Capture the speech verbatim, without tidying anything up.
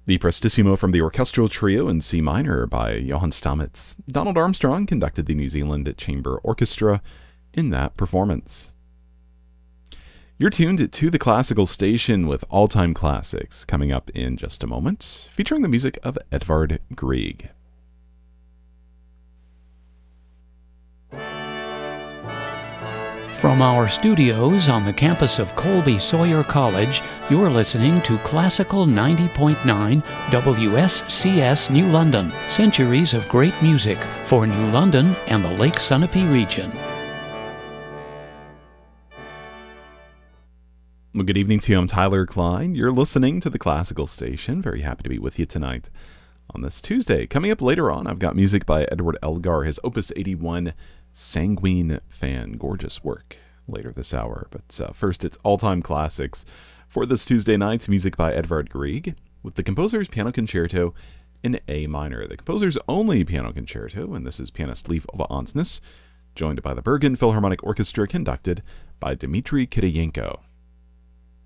The Prestissimo from the Orchestral Trio in C minor by Johann Stamitz. Donald Armstrong conducted the New Zealand Chamber Orchestra in that performance. You're tuned to the Classical Station with all-time classics coming up in just a moment, featuring the music of Edvard Grieg. From our studios on the campus of Colby Sawyer College, you're listening to Classical ninety point nine W S C S New London, centuries of great music for New London and the Lake Sunapee region. Well, good evening to you. I'm Tyler Klein. You're listening to the Classical Station. Very happy to be with you tonight on this Tuesday. Coming up later on, I've got music by Edward Elgar, his Opus eighty-one Sanguine Fan. Gorgeous work later this hour. But uh, first, it's all-time classics for this Tuesday night. Music by Edvard Grieg with the composer's Piano Concerto in A minor. The composer's only piano concerto, and this is pianist Leif Ove Andsnes, joined by the Bergen Philharmonic Orchestra, conducted by Dmitri Kiriyenko.